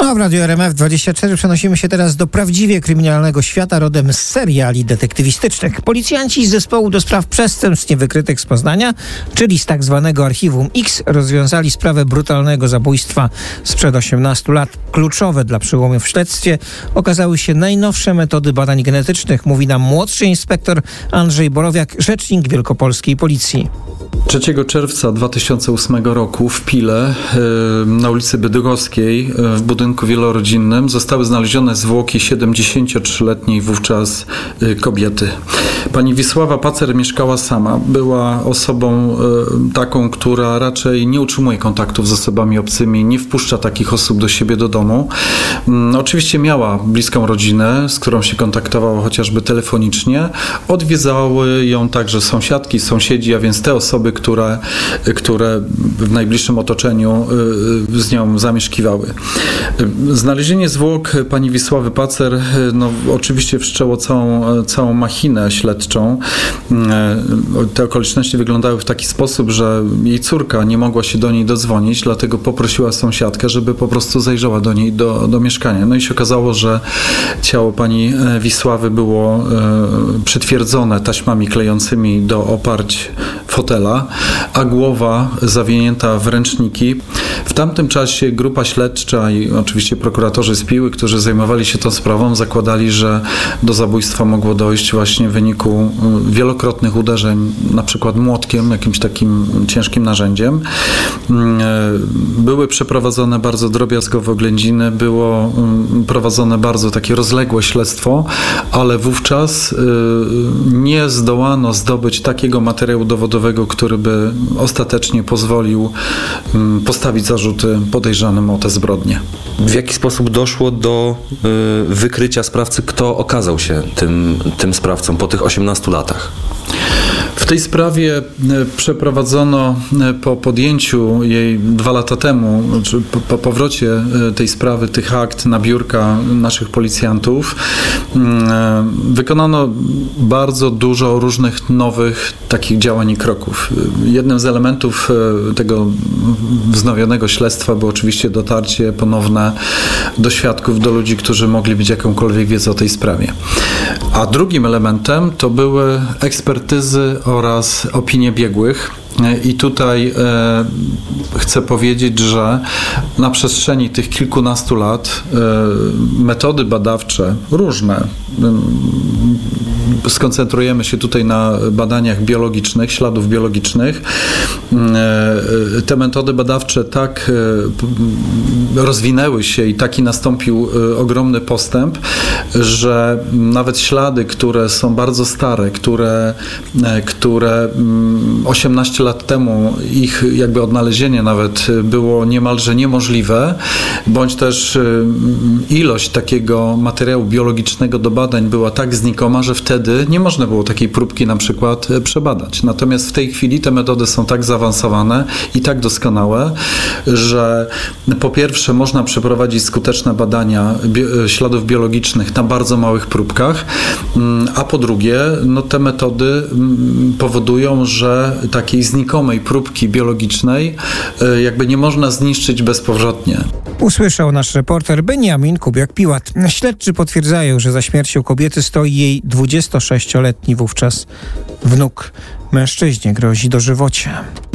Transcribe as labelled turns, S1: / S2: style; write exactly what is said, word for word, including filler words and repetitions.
S1: A w Radiu R M F dwadzieścia cztery przenosimy się teraz do prawdziwie kryminalnego świata rodem z seriali detektywistycznych. Policjanci z zespołu do spraw przestępstw niewykrytych z Poznania, czyli z tak zwanego Archiwum X, rozwiązali sprawę brutalnego zabójstwa sprzed osiemnastu lat. Kluczowe dla przełomu w śledztwie okazały się najnowsze metody badań genetycznych, mówi nam młodszy inspektor Andrzej Borowiak, rzecznik wielkopolskiej policji.
S2: trzeciego czerwca dwa tysiące ósmego roku w Pile na ulicy Bydgoskiej w budynku wielorodzinnym zostały znalezione zwłoki siedemdziesięciotrzyletniej wówczas kobiety. Pani Wisława Pacer mieszkała sama. Była osobą taką, która raczej nie utrzymuje kontaktów z osobami obcymi, nie wpuszcza takich osób do siebie do domu. Oczywiście miała bliską rodzinę, z którą się kontaktowała chociażby telefonicznie. Odwiedzały ją także sąsiadki, sąsiedzi, a więc te osoby, które, które w najbliższym otoczeniu z nią zamieszkiwały. Znalezienie zwłok pani Wisławy Pacer no, oczywiście wszczęło całą, całą machinę śledczą. Te okoliczności wyglądały w taki sposób, że jej córka nie mogła się do niej dodzwonić, dlatego poprosiła sąsiadkę, żeby po prostu zajrzała do niej do, do mieszkania. No i się okazało, że ciało pani Wisławy było przytwierdzone taśmami klejącymi do oparć fotela, a głowa zawinięta w ręczniki. W tamtym czasie grupa śledcza i oczywiście prokuratorzy z Piły, którzy zajmowali się tą sprawą, zakładali, że do zabójstwa mogło dojść właśnie w wyniku wielokrotnych uderzeń, na przykład młotkiem, jakimś takim ciężkim narzędziem. Były przeprowadzone bardzo drobiazgowe oględziny, było prowadzone bardzo takie rozległe śledztwo, ale wówczas nie zdołano zdobyć takiego materiału dowodowego, który by ostatecznie pozwolił postawić zarzuty podejrzanym o te zbrodnie.
S3: W jaki sposób doszło do y, wykrycia sprawcy? Kto okazał się tym, tym sprawcą po tych osiemnastu latach?
S2: W tej sprawie przeprowadzono po podjęciu jej dwa lata temu, czy po, po powrocie tej sprawy, tych akt na biurka naszych policjantów, wykonano bardzo dużo różnych nowych takich działań i kroków. Jednym z elementów tego wznowionego śledztwa było oczywiście dotarcie ponowne do świadków, do ludzi, którzy mogli mieć jakąkolwiek wiedzę o tej sprawie. A drugim elementem to były ekspertyzy oraz opinie biegłych. I tutaj e, chcę powiedzieć, że na przestrzeni tych kilkunastu lat e, metody badawcze różne, e, skoncentrujemy się tutaj na badaniach biologicznych, śladów biologicznych. E, te metody badawcze tak e, rozwinęły się i taki nastąpił e, ogromny postęp, że nawet ślady, które są bardzo stare, które, e, które osiemnaście lat temu ich jakby odnalezienie nawet było niemalże niemożliwe, bądź też ilość takiego materiału biologicznego do badań była tak znikoma, że wtedy nie można było takiej próbki na przykład przebadać. Natomiast w tej chwili te metody są tak zaawansowane i tak doskonałe, że po pierwsze można przeprowadzić skuteczne badania bi- śladów biologicznych na bardzo małych próbkach, a po drugie no te metody powodują, że takiej znikomej próbki biologicznej jakby nie można zniszczyć bezpowrotnie.
S1: Usłyszał nasz reporter Beniamin Kubiak-Piłat. Śledczy potwierdzają, że za śmiercią kobiety stoi jej dwudziestosześcioletni wówczas wnuk. Mężczyźnie grozi dożywocie.